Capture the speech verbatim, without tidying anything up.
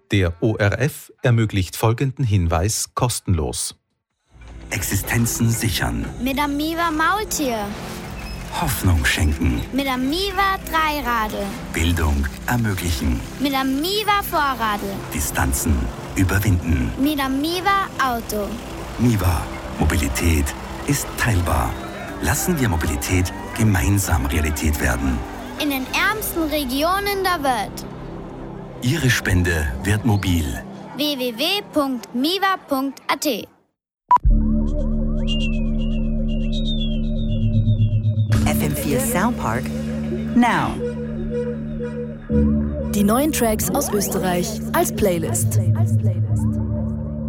Der O R F ermöglicht folgenden Hinweis kostenlos. Existenzen sichern. Mit dem Miva Maultier. Hoffnung schenken. Mit dem Miva Dreiradl. Bildung ermöglichen. Mit dem Miva Vorradl. Distanzen überwinden. Mit dem Miva Auto. Miva. Mobilität ist teilbar. Lassen wir Mobilität gemeinsam Realität werden. In den ärmsten Regionen der Welt. Ihre Spende wird mobil. w w w punkt miva punkt a t F M vier Soundpark Now. Die neuen Tracks aus Österreich als Playlist.